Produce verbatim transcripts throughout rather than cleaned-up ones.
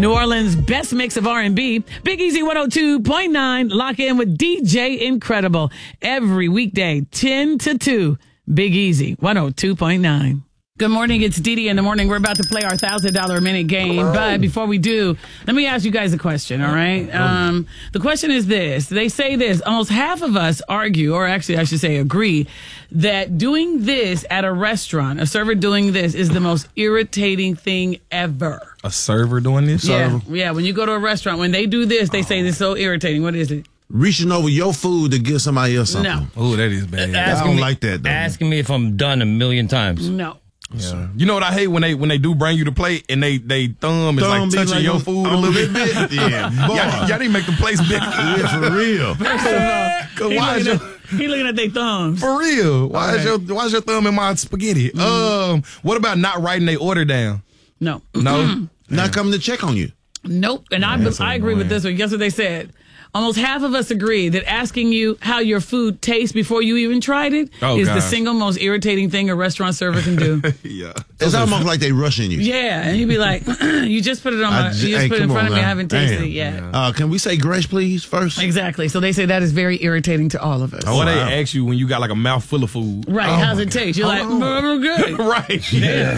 New Orleans' best mix of R and B. Big Easy one oh two point nine. Lock in with D J Incredible. Every weekday, ten to two. Big Easy one oh two point nine. Good morning. It's Dee Dee in the morning. We're about to play our one thousand dollars a minute game. But before we do, let me ask you guys a question, all right? Um, the question is this. They say this. Almost half of us argue, or actually I should say agree, that doing this at a restaurant, a server doing this, is the most irritating thing ever. A server doing this? Yeah, yeah. When you go to a restaurant, when they do this, they say this is so irritating. What is it? Reaching over your food to give somebody else something. No. Oh, that is bad. I don't me, like that, though. Asking me if I'm done a million times. No. Yeah. You know what I hate when they when they do bring you the plate and they they thumb is Thumb like be touching like your on- food a on little the bit. bit. Yeah, boy. y'all, y'all need to make the place bigger. Yeah, for real. First of all, Cause he why is looking, your, at, he looking at their thumbs. for real? Why Okay. is your why is your thumb in my spaghetti? Um, what about not writing their order down? No. No. Not coming to check on you. Nope. And I, that's I agree with annoying. this one. Guess what they said? Almost half of us agree that asking you how your food tastes before you even tried it Oh, is the gosh. single most irritating thing a restaurant server can do. Yeah. It's almost like they rushing you. Yeah, and you'd be like, you just put it on my, I j- you just hey, put it in come front of on me. I now. haven't tasted Damn. it yet. Uh, can we say grace, please, first? Exactly. So they say that is very irritating to all of us. Or they wow. ask you when you got like a mouthful of food. Right. Oh, How's my it God. taste? You're like, Hold on. mm, good. Right. Yeah.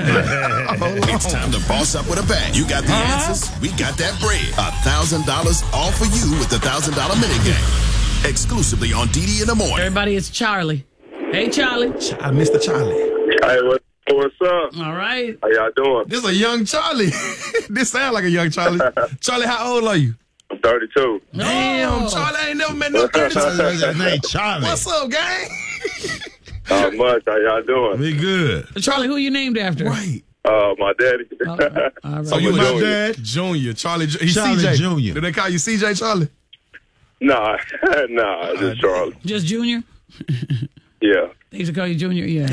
It's time to boss up with a bang. You got the answers. We got that bread. A thousand dollars all for you with the thousand dollar minute game. Exclusively on D D in the morning. Everybody, it's Charlie. Hey, Charlie. I Mister Charlie. Hey, what, what's up? All right. How y'all doing? This is a young Charlie. This sound like a young Charlie. Charlie, how old are you? I'm thirty-two. Damn, Charlie, I ain't never met no thirty-two. Hey, Charlie. What's up, gang? How much? How y'all doing? Be good. Charlie, who you named after? Right. Uh, my daddy. All right. All right. So you I'm a my junior. dad? Junior. Charlie, Ju- he's Charlie C J. Junior. Do they call you C J Charlie? Nah, nah, just Charlie. Just Junior? Yeah. They used to call you Junior? Yeah.